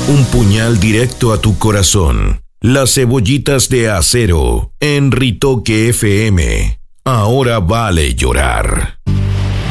Un puñal directo a tu corazón. Las cebollitas de acero en Ritoque FM. Ahora vale llorar.